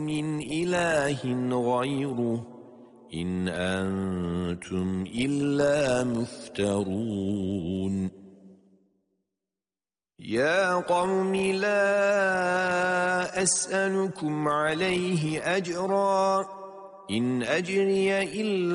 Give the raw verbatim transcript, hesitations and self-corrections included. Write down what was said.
من إله غيره إن أنتم إلا مفترون يا قوم لا أسألكم عليه أجرا إن أجري إلا